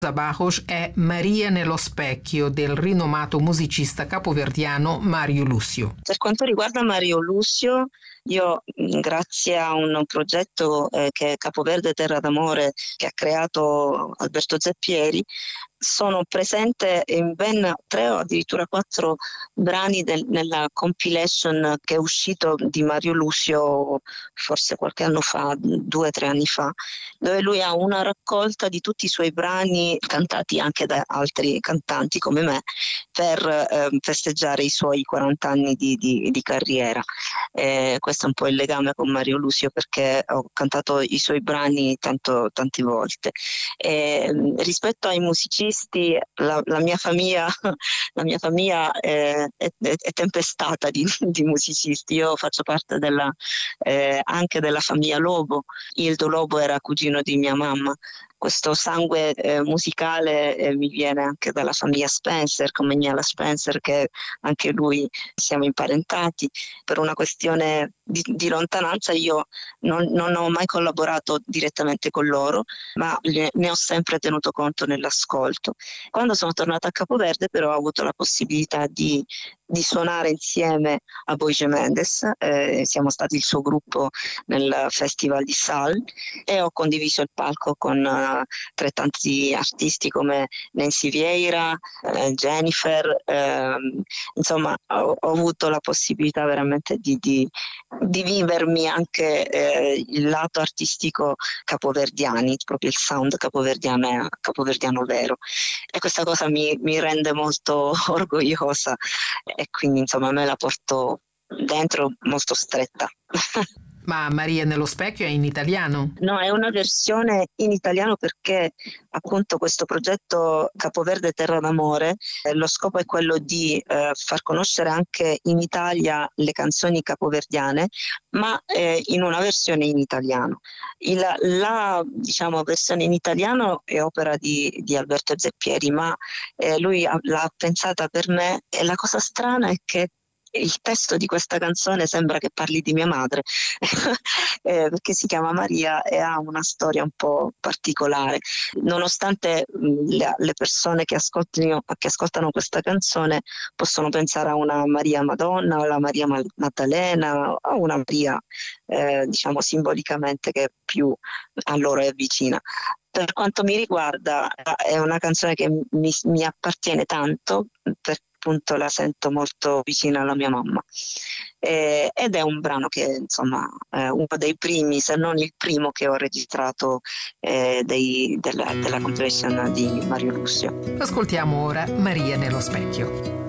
Bauhaus è Maria nello specchio del rinomato musicista capoverdiano Mario Lussio. Per quanto riguarda Mario Lussio, io grazie a un progetto che è Capoverde Terra d'Amore, che ha creato Alberto Zeppieri, sono presente in ben 3 o addirittura 4 brani nella compilation che è uscito di Mario Lussio forse qualche anno fa, 2 o 3 anni fa, dove lui ha una raccolta di tutti i suoi brani cantati anche da altri cantanti come me per festeggiare i suoi 40 anni di carriera. Questo è un po' il legame con Mario Lussio, perché ho cantato i suoi brani tante volte. Rispetto ai musicisti, la mia famiglia è tempestata di musicisti. Io faccio parte anche della famiglia Lobo. Ildo Lobo era cugino di mia mamma. Questo sangue musicale mi viene anche dalla famiglia Spencer, come Niala Spencer, che anche lui siamo imparentati. Per una questione di lontananza io non ho mai collaborato direttamente con loro, ma ne ho sempre tenuto conto nell'ascolto. Quando sono tornata a Capoverde però ho avuto la possibilità di suonare insieme a Boige Mendes, siamo stati il suo gruppo nel Festival di Sal e ho condiviso il palco con altrettanti artisti come Nancy Vieira, Jennifer, insomma ho avuto la possibilità veramente di vivermi anche il lato artistico capoverdiani, proprio il sound capoverdiano vero, e questa cosa mi rende molto orgogliosa e quindi insomma me la porto dentro molto stretta. Ma Maria nello specchio è in italiano? No, è una versione in italiano perché appunto questo progetto Capoverde Terra d'Amore, lo scopo è quello di far conoscere anche in Italia le canzoni capoverdiane, ma in una versione in italiano. La diciamo, versione in italiano è opera di Alberto Zeppieri, ma lui l'ha pensata per me, e la cosa strana è che il testo di questa canzone sembra che parli di mia madre perché si chiama Maria e ha una storia un po' particolare, nonostante le persone che ascoltano questa canzone possono pensare a una Maria Madonna o alla Maria Maddalena o una Maria diciamo simbolicamente che più a loro è vicina. Per quanto mi riguarda è una canzone che mi appartiene tanto, perché appunto la sento molto vicina alla mia mamma, ed è un brano che insomma è uno dei primi, se non il primo, che ho registrato della compilation di Mario Lussio. Ascoltiamo ora Maria nello specchio.